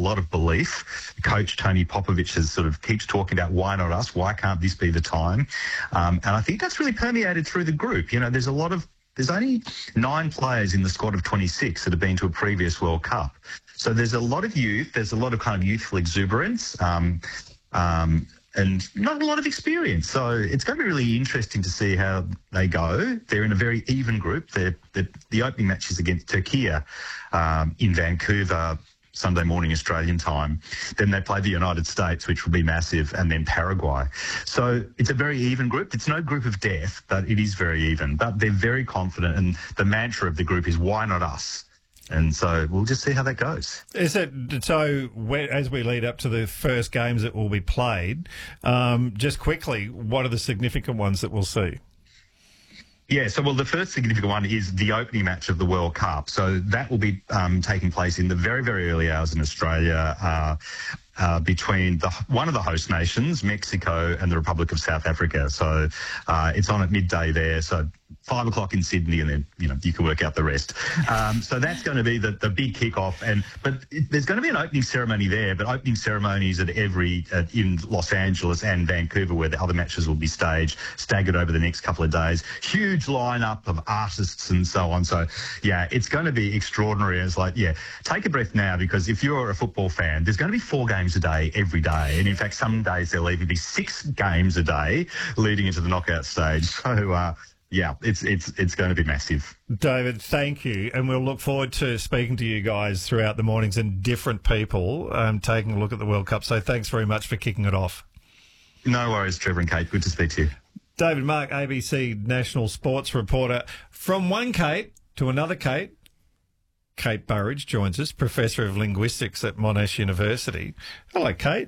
lot of belief. Coach Tony Popovich has sort of keeps talking about why not us? Why can't this be the time? And I think that's really permeated through the group. You know, there's only 9 players in the squad of 26 that have been to a previous World Cup. So there's a lot of youth. There's a lot of kind of youthful exuberance. And not a lot of experience. So it's going to be really interesting to see how they go. They're in a very even group. The opening match is against Turkey in Vancouver, Sunday morning Australian time. Then they play the United States, which will be massive, and then Paraguay. So it's a very even group. It's no group of death, but it is very even. But they're very confident, and the mantra of the group is, why not us? And so we'll just see how that goes. Is it so? As we lead up to the first games that will be played, just quickly, what are the significant ones that we'll see? Yeah, so the first significant one is the opening match of the World Cup. So that will be taking place in the very, very early hours in Australia between one of the host nations, Mexico, and the Republic of South Africa. So it's on at midday there. So 5 o'clock in Sydney, and then, you know, you can work out the rest. So that's going to be the big kickoff. But there's going to be an opening ceremony there, but opening ceremonies in Los Angeles and Vancouver, where the other matches will be staggered over the next couple of days. Huge lineup of artists and so on. So, yeah, it's going to be extraordinary. It's like, yeah, take a breath now, because if you're a football fan, there's going to be 4 games a day every day. And in fact, some days there'll even be 6 games a day leading into the knockout stage. So, yeah, it's going to be massive. David, thank you. And we'll look forward to speaking to you guys throughout the mornings and different people taking a look at the World Cup. So thanks very much for kicking it off. No worries, Trevor and Kate. Good to speak to you. David Mark, ABC National Sports reporter. From one Kate to another Kate, Kate Burridge joins us, Professor of Linguistics at Monash University. Hello, Kate.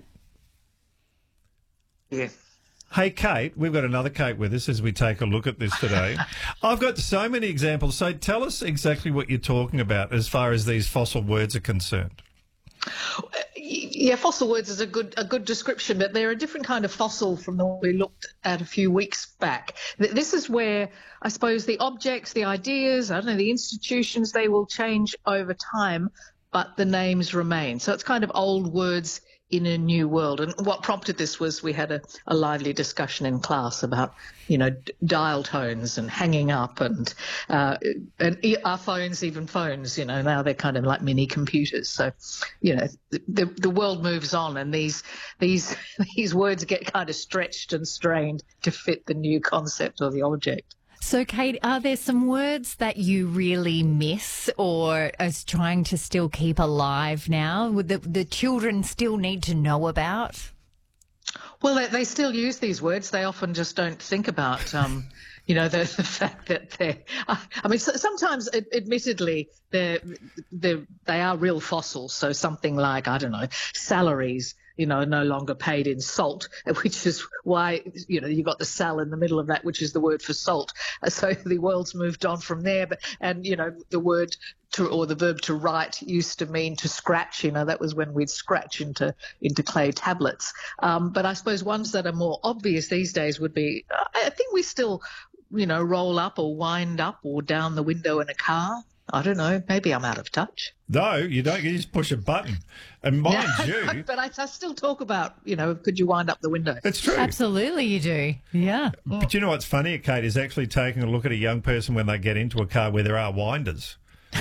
Yeah. Hey, Kate, we've got another Kate with us as we take a look at this today. I've got so many examples. So tell us exactly what you're talking about as far as these fossil words are concerned. Yeah, fossil words is a good description, but they're a different kind of fossil from the one we looked at a few weeks back. This is where, I suppose, the objects, the ideas, I don't know, the institutions, they will change over time, but the names remain. So it's kind of old words in a new world. And what prompted this was we had a lively discussion in class about, you know, dial tones and hanging up and our phones, even phones, you know, now they're kind of like mini computers. So, you know, the world moves on, and these words get kind of stretched and strained to fit the new concept or the object. So, Kate, are there some words that you really miss or are trying to still keep alive now? Would the children still need to know about? Well, they still use these words. They often just don't think about, you know, the fact that they're. I mean, sometimes, admittedly, they are real fossils. So something like, I don't know, salaries, you know, no longer paid in salt, which is why, you know, you got the sal in the middle of that, which is the word for salt. So the world's moved on from there. And, you know, the word or the verb to write used to mean to scratch. You know, that was when we'd scratch into clay tablets. But I suppose ones that are more obvious these days would be, I think we still, you know, roll up or wind up or down the window in a car. I don't know. Maybe I'm out of touch. No, you don't. You just push a button. And mind you... But I still talk about, you know, could you wind up the window? It's true. Absolutely you do. Yeah. But you know what's funny, Kate, is actually taking a look at a young person when they get into a car where there are winders.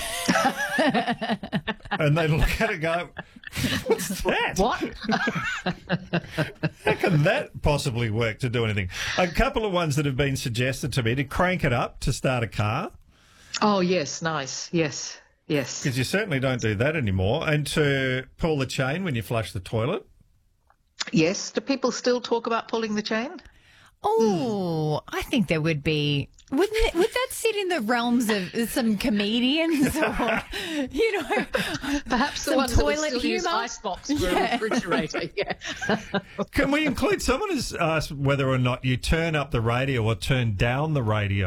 And they look at it and go, what's that? What? How can that possibly work to do anything? A couple of ones that have been suggested to me: to crank it up to start a car. Oh, yes, nice. Yes. Because you certainly don't do that anymore. And to pull the chain when you flush the toilet. Yes. Do people still talk about pulling the chain? Oh, I think there would be. Would that sit in the realms of some comedians or, you know, perhaps the some ones toilet that would still humour? use icebox for a refrigerator? Yeah. Can we include, someone has asked whether or not you turn up the radio or turn down the radio?